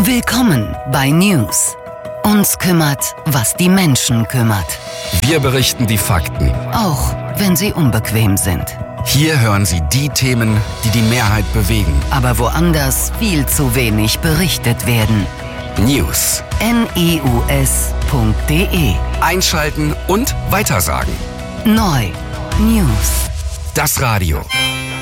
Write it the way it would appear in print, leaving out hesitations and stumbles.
Willkommen bei News. Uns kümmert, was die Menschen kümmert. Wir berichten die Fakten. Auch wenn sie unbequem sind. Hier hören Sie die Themen, die die Mehrheit bewegen. Aber woanders viel zu wenig berichtet werden. News. news.de. Einschalten und weitersagen. Neu. News. Das Radio.